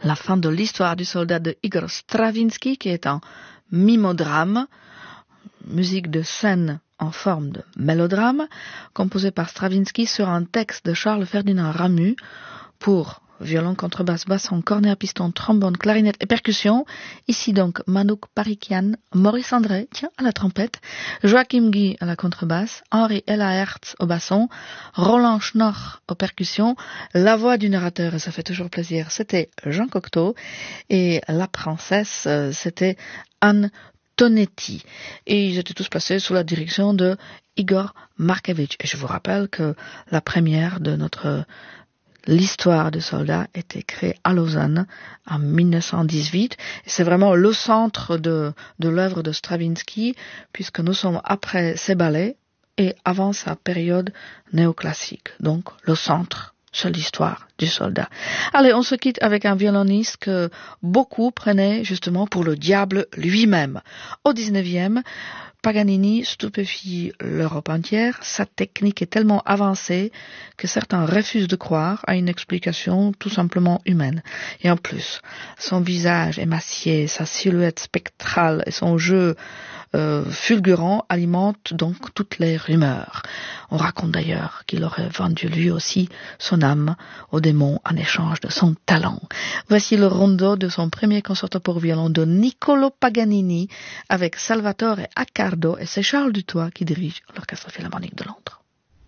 la fin de l'histoire du soldat de Igor Stravinsky, qui est un mimodrame, musique de scène en forme de mélodrame, composé par Stravinsky sur un texte de Charles Ferdinand Ramu pour violon, contrebasse, basson, cornet à piston, trombone, clarinette et percussion. Ici donc Manouk Parikian, Maurice André, à la trompette, Joachim Guy à la contrebasse, Henri Elahertz au basson, Roland Schnorr aux percussions, la voix du narrateur, et ça fait toujours plaisir, c'était Jean Cocteau, et la princesse, c'était Anne Tonetti. Et ils étaient tous placés sous la direction de Igor Markevitch. Et je vous rappelle que la première de l'histoire du soldat était créée à Lausanne en 1918. Et c'est vraiment le centre de l'œuvre de Stravinsky, puisque nous sommes après ses ballets et avant sa période néoclassique. Donc, le centre, c'est l'histoire du soldat. Allez, on se quitte avec un violoniste que beaucoup prenaient justement pour le diable lui-même. Au 19e, Paganini stupéfie l'Europe entière. Sa technique est tellement avancée que certains refusent de croire à une explication tout simplement humaine. Et en plus, son visage émacié, sa silhouette spectrale et son jeu fulgurant alimentent donc toutes les rumeurs. On raconte d'ailleurs qu'il aurait vendu lui aussi son âme au démon en échange de son talent. Voici le rondo de son premier concerto pour violon de Niccolo Paganini avec Salvatore Accardo, et c'est Charles Dutoit qui dirige l'Orchestre Philharmonique de Londres.